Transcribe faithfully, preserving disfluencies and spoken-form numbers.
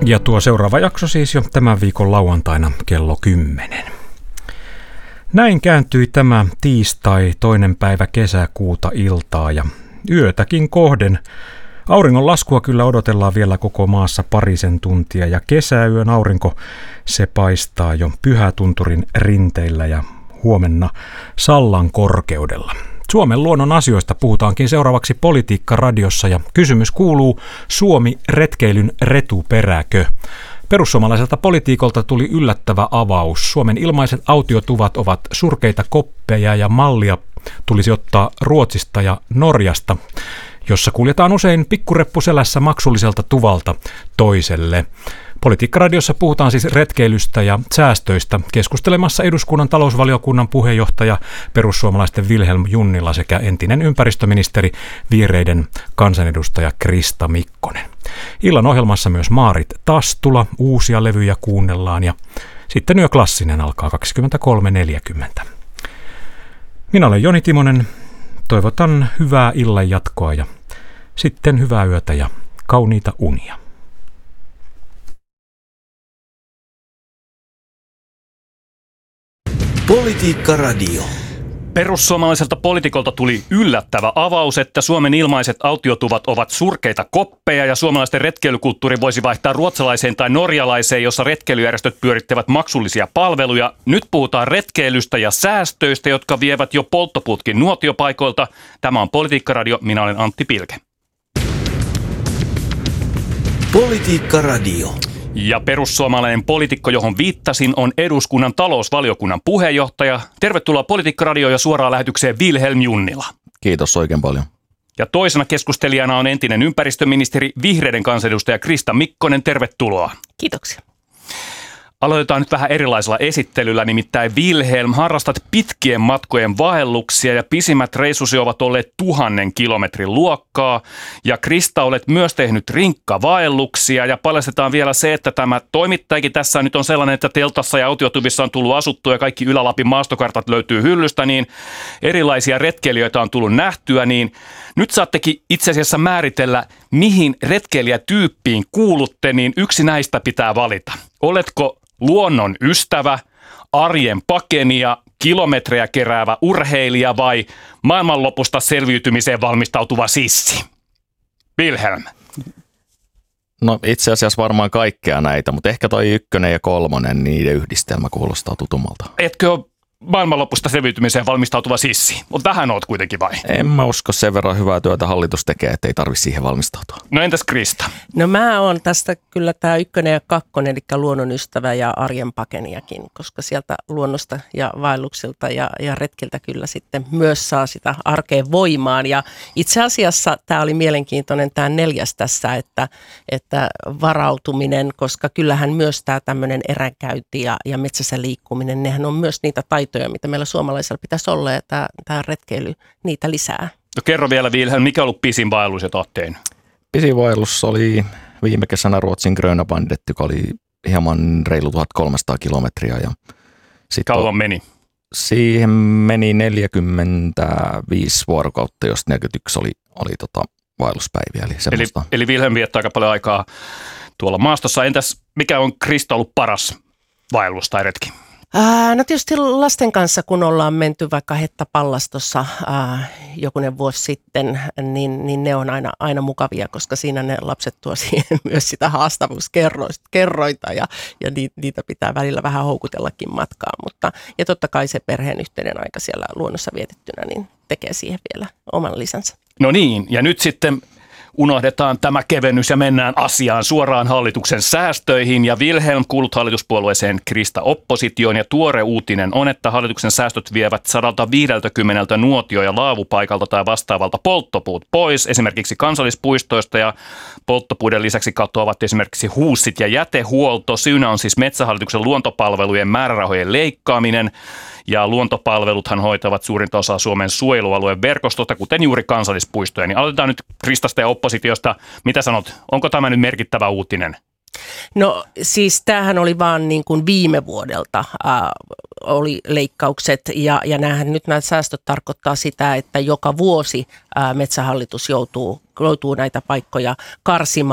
Ja tuo seuraava jakso siis jo tämän viikon lauantaina kello kymmenen. Näin kääntyi tämä tiistai toinen päivä kesäkuuta iltaa ja yötäkin kohden. Auringon laskua kyllä odotellaan vielä koko maassa parisen tuntia ja kesäyön aurinko se paistaa jo Pyhätunturin rinteillä ja huomenna Sallan korkeudella. Suomen luonnon asioista puhutaankin seuraavaksi Politiikka-radiossa ja kysymys kuuluu: Suomi retkeilyn retuperäkö? Perussuomalaiselta politiikolta tuli yllättävä avaus. Suomen ilmaiset autiotuvat ovat surkeita koppeja ja mallia tulisi ottaa Ruotsista ja Norjasta, jossa kuljetaan usein pikkureppu selässä maksulliselta tuvalta toiselle. Politiikka-radiossa puhutaan siis retkeilystä ja säästöistä. Keskustelemassa eduskunnan talousvaliokunnan puheenjohtaja perussuomalaisten Vilhelm Junnila sekä entinen ympäristöministeri vihreiden kansanedustaja Krista Mikkonen. Illan ohjelmassa myös Maarit Tastula, uusia levyjä kuunnellaan ja sitten Yö Klassinen alkaa kaksikymmentäkolme neljäkymmentä. Minä olen Joni Timonen, toivotan hyvää illan jatkoa ja sitten hyvää yötä ja kauniita unia. Politiikka-radio. Perussuomalaiselta poliitikolta tuli yllättävä avaus, että Suomen ilmaiset autiotuvat ovat surkeita koppeja ja suomalaisten retkeilykulttuuri voisi vaihtaa ruotsalaiseen tai norjalaiseen, jossa retkeilyjärjestöt pyörittävät maksullisia palveluja. Nyt puhutaan retkeilystä ja säästöistä, jotka vievät jo polttopuutkin nuotiopaikoilta. Tämä on Politiikka-radio, minä olen Antti Pilke. Politiikka-radio. Ja perussuomalainen poliitikko, johon viittasin, on eduskunnan talousvaliokunnan puheenjohtaja. Tervetuloa Politiikka-radioon ja suoraan lähetykseen Vilhelm Junnila. Kiitos oikein paljon. Ja toisena keskustelijana on entinen ympäristöministeri, vihreiden kansanedustaja Krista Mikkonen. Tervetuloa. Kiitoksia. Aloitetaan nyt vähän erilaisella esittelyllä, nimittäin Vilhelm, harrastat pitkien matkojen vaelluksia ja pisimmät reissusi ovat olleet tuhannen kilometrin luokkaa. Ja Krista, olet myös tehnyt rinkkavaelluksia ja paljastetaan vielä se, että tämä toimittajakin tässä nyt on sellainen, että teltassa ja autiotuvissa on tullut asuttua ja kaikki Ylä-Lapin maastokartat löytyy hyllystä, niin erilaisia retkeilijöitä on tullut nähtyä, niin nyt saattekin itse asiassa määritellä, mihin retkeilijätyyppiin kuulutte, niin yksi näistä pitää valita. Oletko luonnon ystävä, arjen pakenija, kilometrejä keräävä urheilija vai maailmanlopusta selviytymiseen valmistautuva sissi? Vilhelm. No itse asiassa varmaan kaikkea näitä, mutta ehkä toi ykkönen ja kolmonen, niiden yhdistelmä kuulostaa tutummalta. Etkö ole maailmanlopusta selviytymiseen valmistautuva sissi? Mutta vähän oot kuitenkin vai? En mä usko, sen verran hyvää työtä hallitus tekee, että ei tarvitse siihen valmistautua. No entäs Krista? No mä oon tästä kyllä tämä ykkönen ja kakkonen, eli luonnonystävä ja arjen pakenijakin, koska sieltä luonnosta ja vaelluksilta ja, ja retkiltä kyllä sitten myös saa sitä arkeen voimaan. Ja itse asiassa tämä oli mielenkiintoinen tämä neljäs tässä, että, että varautuminen, koska kyllähän myös tämä tämmöinen eränkäynti ja, ja metsässä liikkuminen, nehän on myös niitä taitoja, mitä meillä suomalaisilla pitäisi olla, ja tämä, tämä retkeily niitä lisää. No kerro vielä Vilhelm, mikä on ollut pisin vaellus, jota olet tehnyt? Pisin vaellus oli viime kesänä Ruotsin Gröna Bandet, joka oli hieman reilu tuhatkolmesataa kilometriä. Ja kauan meni? Siihen meni neljäkymmentäviisi vuorokautta, jos neljäkymmentäyksi oli, oli tota vaelluspäiviä. Eli, eli, eli Vilhelm viettää aika paljon aikaa tuolla maastossa. Entäs mikä on Krista ollut paras vaellus tai retki? Ää, no tietysti lasten kanssa, kun ollaan menty vaikka Hettapallastossa ää, jokunen vuosi sitten, niin, niin ne on aina, aina mukavia, koska siinä ne lapset tuo siihen myös sitä haastavuuskerrointa ja, ja niitä pitää välillä vähän houkutellakin matkaa. Mutta, ja totta kai se perheen yhteinen aika siellä luonnossa vietittynä niin tekee siihen vielä oman lisänsä. No niin, ja nyt sitten unohdetaan tämä kevennys ja mennään asiaan suoraan hallituksen säästöihin. Ja Vilhelm, kuulut hallituspuolueeseen, Krista oppositioon, ja tuore uutinen on, että hallituksen säästöt vievät sata viisikymmentä nuotio- ja laavupaikalta tai vastaavalta polttopuut pois, esimerkiksi kansallispuistoista, ja polttopuiden lisäksi katoavat esimerkiksi huussit ja jätehuolto. Syynä on siis Metsähallituksen luontopalvelujen määrärahojen leikkaaminen. Ja luontopalveluthan hoitavat suurinta osaa Suomen suojelualueen verkostosta, kuten juuri kansallispuistoja. Niin aloitetaan nyt Kristasta ja oppositiosta. Mitä sanot, onko tämä nyt merkittävä uutinen? No siis tämähän oli vaan niin kuin viime vuodelta äh, oli leikkaukset ja, ja näähän, nyt nämä säästöt tarkoittaa sitä, että joka vuosi äh, Metsähallitus joutuu, joutuu näitä paikkoja karsimaan.